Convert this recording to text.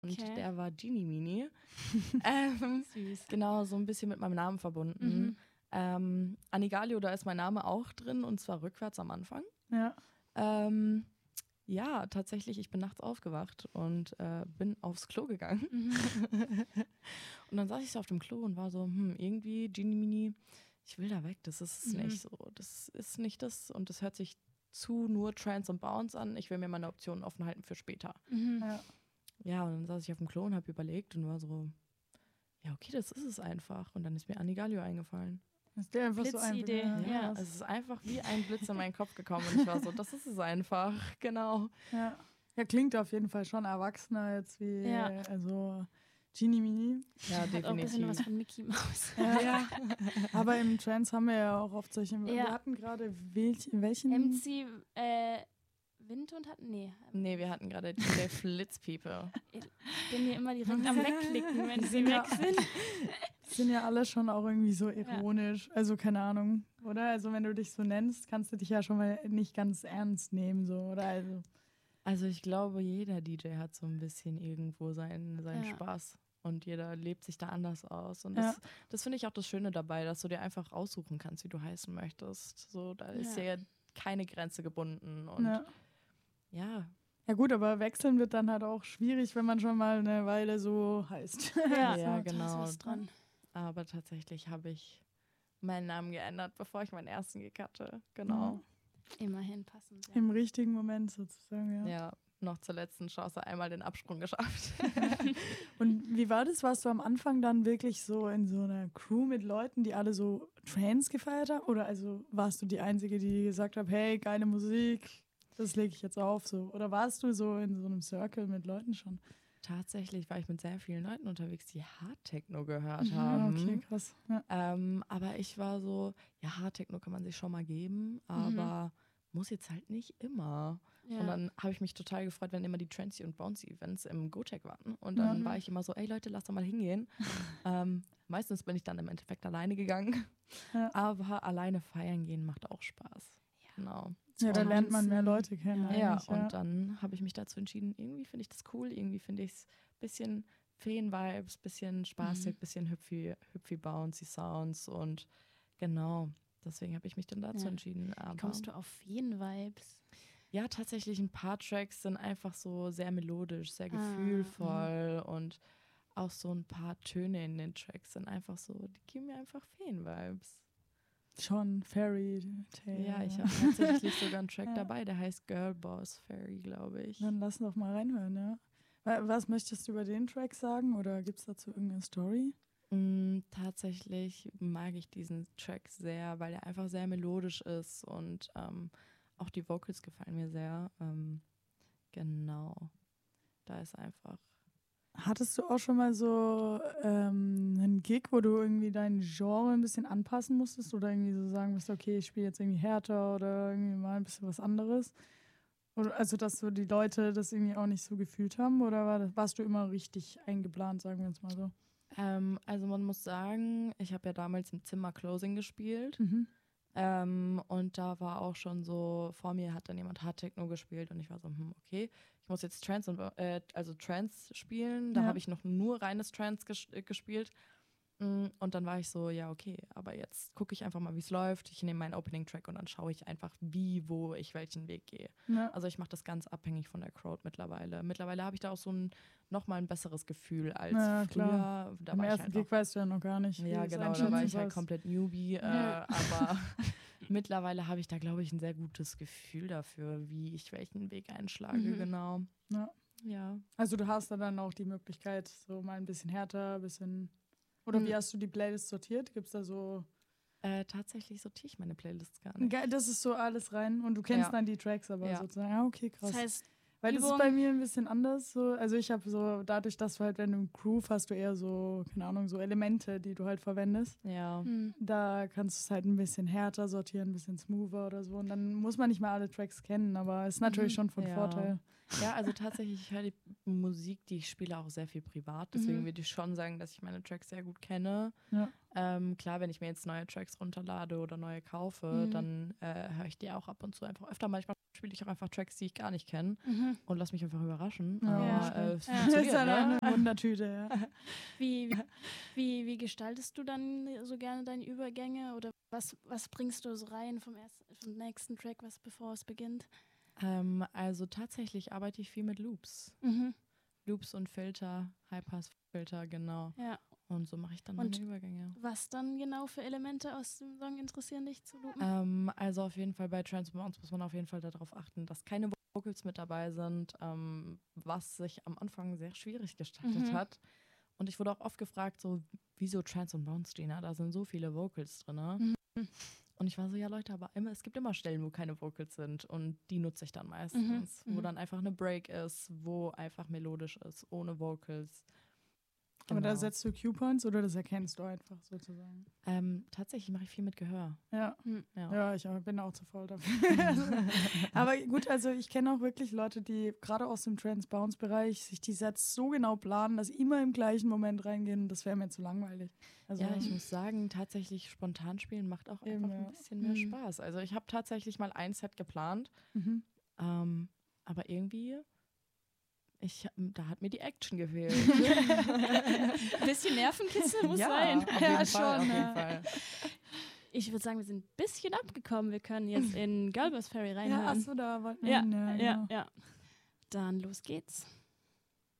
Und Okay. der war Genie Mini. Süß. Genau, so ein bisschen mit meinem Namen verbunden. Anigalio, da ist mein Name auch drin und zwar rückwärts am Anfang. Ja. Ja, tatsächlich, ich bin nachts aufgewacht und bin aufs Klo gegangen. Und dann saß ich so auf dem Klo und war so, irgendwie Genie Mini, ich will da weg, das ist es nicht so. Das ist nicht das und das hört sich zu nur Trance und Bounce an. Ich will mir meine Optionen offen halten für später. Ja. Ja, und dann saß ich auf dem Klo und habe überlegt und war so, ja, okay, das ist es einfach. Und dann ist mir Anigalio eingefallen. Das ist dir einfach Blitzidee, so einfach. ja. Es ist einfach wie ein Blitz in meinen Kopf gekommen und ich war so, das ist es einfach, genau. Ja. Ja, klingt auf jeden Fall schon erwachsener jetzt wie, Ja. also Genie Mini. Ja, Hat auch ein bisschen was definitiv. von Mickey Mouse. Ja. Aber im Trance haben wir ja auch oft solche. Ja. Wir hatten gerade welchen? MC Windhund hat? Nee, wir hatten gerade DJ Flitzpiepe. Ich bin hier immer direkt am Wegklicken, wenn sie Ja. weg sind. Die sind ja alle schon auch irgendwie so ironisch. Also keine Ahnung, oder? Also wenn du dich so nennst, kannst du dich ja schon mal nicht ganz ernst nehmen, so, oder? Also. Also ich glaube, jeder DJ hat so ein bisschen irgendwo seinen Ja. Spaß. Und jeder lebt sich da anders aus. Und Ja. das finde ich auch das Schöne dabei, dass du dir einfach aussuchen kannst, wie du heißen möchtest. So, da ist ja keine Grenze gebunden. Und ja. Ja gut, aber wechseln wird dann halt auch schwierig, wenn man schon mal eine Weile so heißt. Ja, Ja, da genau. ist was dran. Aber tatsächlich habe ich meinen Namen geändert, bevor ich meinen ersten Gig hatte. Genau. Immerhin passend. Ja. Im richtigen Moment sozusagen, ja. Ja, noch zur letzten Chance einmal den Absprung geschafft. Und wie war das? Warst du am Anfang dann wirklich so in so einer Crew mit Leuten, die alle so Trance gefeiert haben? Oder also warst du die Einzige, die gesagt hat, hey, geile Musik, das lege ich jetzt auf? So? Oder warst du so in so einem Circle mit Leuten schon? Tatsächlich war ich mit sehr vielen Leuten unterwegs, die Hardtechno gehört Ja, haben. okay, krass. Ja. Aber ich war so, ja, Hardtechno kann man sich schon mal geben, aber muss jetzt halt nicht immer. Ja. Und dann habe ich mich total gefreut, wenn immer die Trancy und Bouncy Events im GoTech waren. Und dann war ich immer so, ey Leute, lasst doch mal hingehen. Meistens bin ich dann im Endeffekt alleine gegangen. Ja. Aber alleine feiern gehen macht auch Spaß. Genau. Ja, da Und- lernt man mehr Leute kennen. Ja, eigentlich, und dann habe ich mich dazu entschieden, irgendwie finde ich das cool, irgendwie finde ich es ein bisschen Feen-Vibes, bisschen spaßig, bisschen hüpfi bouncy Sounds und genau, deswegen habe ich mich dann dazu Ja. entschieden. Wie Aber kommst du auf Feen-Vibes? ja, tatsächlich ein paar Tracks sind einfach so sehr melodisch, sehr Ah, gefühlvoll und auch so ein paar Töne in den Tracks sind einfach so, die geben mir einfach Feen-Vibes. Schon Fairy Tale. Ja, ich habe tatsächlich sogar einen Track dabei, der heißt Girl Boss Fairy, glaube ich. Dann lass doch mal reinhören, ja. Was möchtest du über den Track sagen? Oder gibt es dazu irgendeine Story? Tatsächlich mag ich diesen Track sehr, weil er einfach sehr melodisch ist und auch die Vocals gefallen mir sehr. Genau, da ist einfach. Hattest du auch schon mal so einen Gig, wo du irgendwie dein Genre ein bisschen anpassen musstest oder irgendwie so sagen musst, okay, ich spiele jetzt irgendwie härter oder irgendwie mal ein bisschen was anderes? Oder, also, dass so die Leute das irgendwie auch nicht so gefühlt haben oder warst du immer richtig eingeplant, sagen wir jetzt mal so? Also man muss sagen, ich habe ja damals im Zimmer Closing gespielt und da war auch schon so, vor mir hat dann jemand Hard Techno gespielt und ich war so, okay, ich muss jetzt Trance also Trance spielen, da Ja. habe ich noch nur reines Trance gespielt. Und dann war ich so, ja, okay, aber jetzt gucke ich einfach mal, wie es läuft. Ich nehme meinen Opening-Track und dann schaue ich einfach, wo ich welchen Weg gehe. Ja. Also ich mache das ganz abhängig von der Crowd mittlerweile. Mittlerweile habe ich da auch so nochmal ein besseres Gefühl als Ja, früher. klar. Da Am war ich ersten halt Gig weißt du ja noch gar nicht. ja, wie es genau, da einschätzen war ich halt sollst. komplett Newbie. Aber mittlerweile habe ich da, glaube ich, ein sehr gutes Gefühl dafür, wie ich welchen Weg einschlage, genau. Ja. Ja. Also du hast dann auch die Möglichkeit, so mal ein bisschen härter, ein bisschen... Oder wie hast du die Playlist sortiert? Gibt es da so... Tatsächlich sortiere ich meine Playlists gar nicht. Geil, das ist so alles rein und du kennst Ja. dann die Tracks aber Ja. sozusagen. Ah, okay, krass. Das heißt, Weil das ist Übung- bei mir ein bisschen anders. So. Also ich habe so, dadurch, dass du halt, wenn du im Groove hast, du eher so, keine Ahnung, so Elemente, die du halt verwendest. Ja. Da kannst du es halt ein bisschen härter sortieren, ein bisschen smoother oder so. Und dann muss man nicht mal alle Tracks kennen, aber ist natürlich schon von Ja. Vorteil. Ja, also tatsächlich, ich höre die Musik, die ich spiele, auch sehr viel privat. Deswegen würde ich schon sagen, dass ich meine Tracks sehr gut kenne. Ja. Klar, wenn ich mir jetzt neue Tracks runterlade oder neue kaufe, dann höre ich die auch ab und zu einfach öfter. Manchmal spiele ich auch einfach Tracks, die ich gar nicht kenne und lass mich einfach überraschen. Ja, es das funktioniert, ist halt ne? eine Wundertüte, ja. Wie gestaltest du dann so gerne deine Übergänge oder was bringst du so rein vom nächsten Track, bevor es beginnt? Also tatsächlich arbeite ich viel mit Loops. Loops und Filter, High-Pass-Filter, genau. Ja. Und so mache ich dann meine Übergänge. Was dann genau für Elemente aus dem Song interessieren dich zu loopen? Also auf jeden Fall bei Trance Bounce muss man auf jeden Fall darauf achten, dass keine Vocals mit dabei sind, was sich am Anfang sehr schwierig gestaltet hat. Und ich wurde auch oft gefragt, so, wieso Trance und Bounce, Gina? Da sind so viele Vocals drin. Und ich war so, ja Leute, aber es gibt immer Stellen, wo keine Vocals sind und die nutze ich dann meistens, wo dann einfach eine Break ist, wo einfach melodisch ist, ohne Vocals. Genau. Aber da setzt du Cue-Points oder das erkennst du einfach sozusagen? Tatsächlich mache ich viel mit Gehör. Ja, ich bin auch zu faul dafür. Aber gut, also ich kenne auch wirklich Leute, die gerade aus dem Trance-Bounce-Bereich sich die Sets so genau planen, dass sie immer im gleichen Moment reingehen. Das wäre mir zu langweilig. Also, ja, ich muss sagen, tatsächlich spontan spielen macht auch einfach ein bisschen mehr Spaß. Also ich habe tatsächlich mal ein Set geplant, aber irgendwie... da hat mir die Action gefehlt. Ein bisschen Nervenkitzel muss sein. Auf jeden Fall. Ich würde sagen, wir sind ein bisschen abgekommen. Wir können jetzt in Girlboss Ferry reinhören. Ja, achso, da wollten wir ja. Dann los geht's.